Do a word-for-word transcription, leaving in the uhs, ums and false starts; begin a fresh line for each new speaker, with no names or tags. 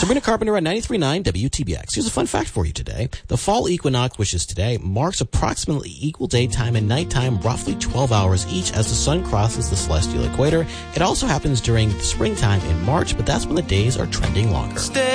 Sabrina Carpenter at ninety-three point nine W T B X. Here's a fun fact for you today. The fall equinox, which is today, marks approximately equal daytime and nighttime, roughly twelve hours each as the sun crosses the celestial equator. It also happens during springtime in March, but that's when the days are trending longer.
Stay